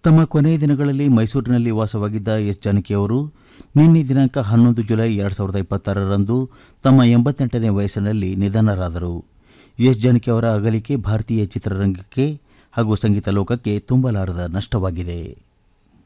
ತಮ್ಮ ಕೊನೆಯ ದಿನಗಳಲ್ಲಿ ಮೈಸೂರಿನಲ್ಲಿ ವಾಸವಾಗಿದ್ದ ಎಸ್ ಜಾನಕಿಯವರು ನಿನ್ನೆ ದಿನಾಂಕ 11 ಜುಲೈ 2026ರಂದು ತಮ್ಮ 88ನೇ ವಯಸ್ಸಿನಲ್ಲಿ ನಿಧನರಾದರು. ಎಸ್ ಜಾನಕಿಯವರ ಅಗಲಿಕೆ ಭಾರತೀಯ ಚಿತ್ರರಂಗಕ್ಕೆ ಹಾಗೂ ಸಂಗೀತ ಲೋಕಕ್ಕೆ ತುಂಬಲಾರದ ನಷ್ಟವಾಗಿದೆ.